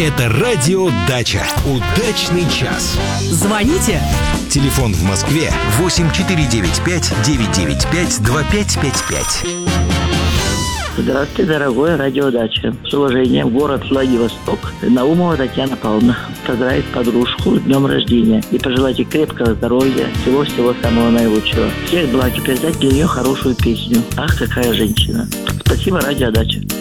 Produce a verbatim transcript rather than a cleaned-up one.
Это радио «Дача». Удачный час. Звоните. Телефон в Москве восемь четыре девять пять девять девять пять два пять пять пять. Здравствуйте, дорогой радио «Дача». С уважением, город Владивосток. Наумова Татьяна Павловна. Поздравить подружку с днем рождения. И пожелать ей крепкого здоровья, всего-всего самого наилучшего. Всех благ и передать для нее хорошую песню. Ах, какая женщина. Спасибо, радио «Дача».